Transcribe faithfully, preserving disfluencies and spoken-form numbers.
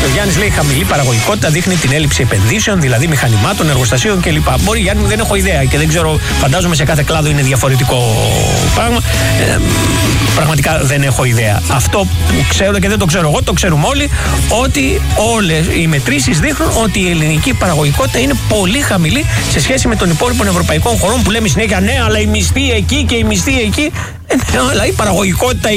Γιάννης λέει χαμηλή παραγωγικότητα δείχνει την έλλειψη επενδύσεων, δηλαδή μηχανημάτων, εργοστασίων κλπ. Μπορεί, Γιάννη, δεν έχω ιδέα και δεν ξέρω, φαντάζομαι σε κάθε κλάδο είναι διαφορετικό πράγμα. Ε, πραγματικά δεν έχω ιδέα. Αυτό που ξέρω και δεν το ξέρω εγώ, το ξέρουμε όλοι, ότι όλες οι μετρήσεις δείχνουν ότι η ελληνική παραγωγικότητα είναι πολύ χαμηλή σε σχέση με των υπόλοιπων ευρωπαϊκών χωρών που λέμε συνέχεια ναι, αλλά η μισθή εκεί και η μισθή εκεί. Ε, ναι, αλλά η παραγωγικότητα